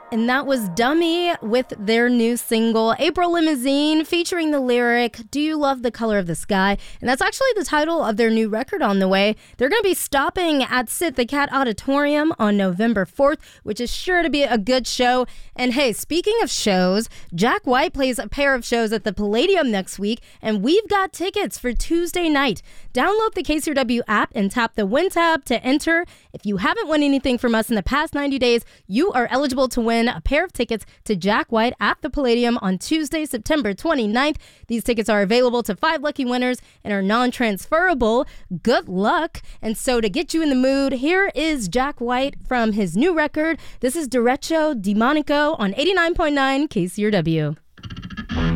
And that was Dummy with their new single, April Limousine, featuring the lyric, "Do you love the color of the sky?" And that's actually the title of their new record on the way. They're going to be stopping at Sit the Cat Auditorium on November 4th, which is sure to be a good show. And hey, speaking of shows, Jack White plays a pair of shows at the Palladium next week, and we've got tickets for Tuesday night. Download the KCRW app and tap the Win tab to enter. If you haven't won anything from us in the past 90 days, you are eligible to win a pair of tickets to Jack White at the Palladium on Tuesday, September 29th. These tickets are available to 5 lucky winners and are non-transferable. Good luck. And so to get you in the mood, here is Jack White from his new record. This is Derecho Demonico on 89.9 KCRW.